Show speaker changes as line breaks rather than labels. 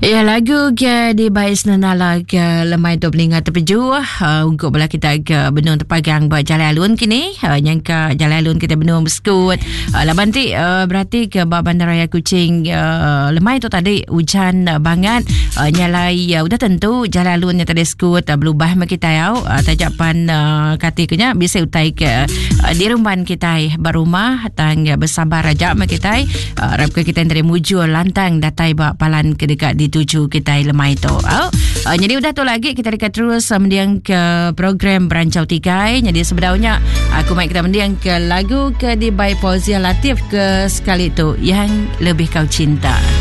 Ya, lagu ke di bais nanala ke lemai tu pelingat terpeju untuk bola kita ke benung terpagang buat jalan alun kini yang ke jalan alun kita benung berskut laban ti berarti ke Bandaraya Kuching lemai tu tadi hujan banget nyalai udah tentu jalan alun yang tadi skut berubah mak kita yau tajapan katiknya bisa utai ke di rumah kita berumah tang bersabar aja mak kita harap ke kita dari mujur lantang datai bak palan ke dekat di tuju kita lemai tu. Jadi udah tu lagi kita dekat terus mendiang ke program Berancau Tikai. Jadi sebenarnya aku main kita mendiang ke lagu ke di by Fauzia Latif ke sekali tu yang lebih kau cinta.